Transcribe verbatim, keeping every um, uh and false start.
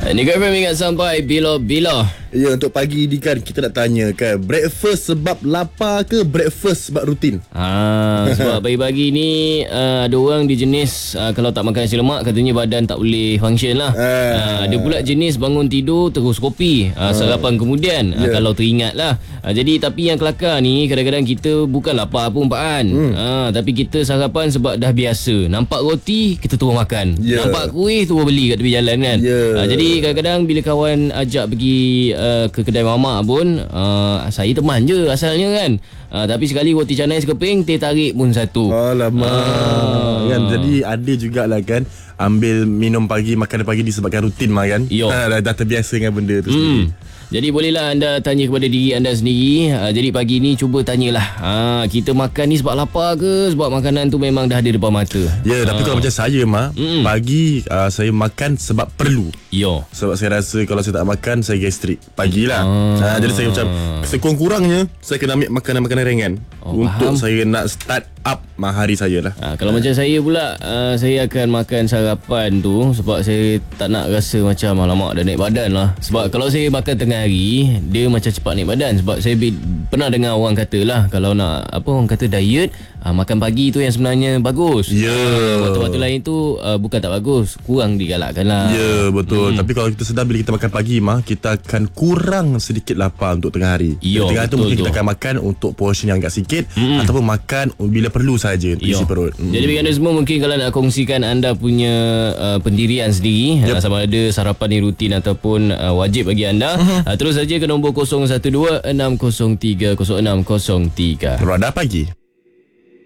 Ni F M ingat sampai bila-bila. Ya, untuk pagi ni kan kita nak tanya kan, breakfast sebab lapar ke breakfast sebab rutin? Ha, sebab pagi-pagi ni uh, ada orang di jenis uh, kalau tak makan nasi lemak katanya badan tak boleh function lah. Uh, ada pula jenis bangun tidur terus kopi uh, sarapan kemudian uh, yeah. kalau teringat lah. Uh, jadi tapi yang kelakar ni kadang-kadang kita bukan lapar pun Pak An. Hmm. Uh, tapi kita sarapan sebab dah biasa. Nampak roti kita terus makan. Yeah. Nampak kuih terus beli kat tepi jalan kan. Yeah. Uh, jadi kadang-kadang bila kawan ajak pergi uh, ke kedai mamak pun uh, saya teman je asalnya kan. Uh, tapi sekali roti canai sekeping, teh tarik pun satu. Alamak. Ah. Kan, jadi ada jugalah kan ambil minum pagi, makan pagi disebabkan rutin mah kan. Ha, dah, dah terbiasa dengan benda tu hmm. sendiri. Jadi bolehlah anda tanya kepada diri anda sendiri. Ha, jadi pagi ni cuba tanyalah. Ha, kita makan ni sebab lapar ke sebab makanan tu memang dah ada depan mata? Ya, ha. tapi kalau macam saya mah, mm. pagi uh, saya makan sebab perlu. Yo. Sebab saya rasa kalau saya tak makan saya gastrik pagilah. Ha. Ha, jadi saya macam sekurang-kurangnya saya kena ambil makanan-makanan ringan oh, untuk faham. Saya nak start up hari saya lah. Ha, kalau ha. macam saya pula uh, saya akan makan sarapan tu sebab saya tak nak rasa macam alamak dah naik badan lah. Sebab kalau saya makan tengah hari dia macam cepat naik badan. Sebab saya pernah dengar orang kata lah kalau nak apa orang kata diet uh, makan pagi tu yang sebenarnya bagus. Ya. Yeah. Uh, waktu-waktu lain tu uh, bukan tak bagus, kurang digalakkan lah. Ya yeah, betul. Hmm. Tapi kalau kita sedar bila kita makan pagi mah kita akan kurang sedikit lapar untuk tengah hari. Yo, tengah hari tu mungkin tu. Kita akan makan untuk portion yang agak sikit hmm. ataupun makan bila perlu saja untuk isi perut. Hmm. Jadi bagi anda semua mungkin kalau nak kongsikan anda punya uh, pendirian sendiri yep. uh, sama ada sarapan ni rutin ataupun uh, wajib bagi anda. Uh-huh. Uh, terus saja ke nombor kosong satu dua enam kosong tiga kosong enam kosong tiga. Radar Pagi.